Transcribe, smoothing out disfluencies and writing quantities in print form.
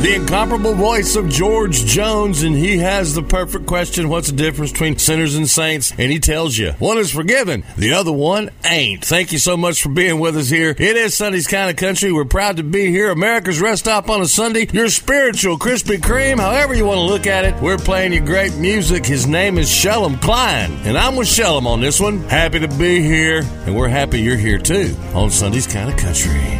the incomparable voice of George Jones, and he has the perfect question: what's the difference between sinners and saints? And he tells you one is forgiven, the other one ain't. Thank you so much for being with us here. It is Sunday's Kind of Country. We're proud to be here. America's rest stop on a Sunday. Your spiritual Krispy Kreme, however you want to look at it. We're playing you great music. His name is Shellam Klein, and I'm with Shellam on this one. Happy to be here, and we're happy you're here too on Sunday's Kind of Country.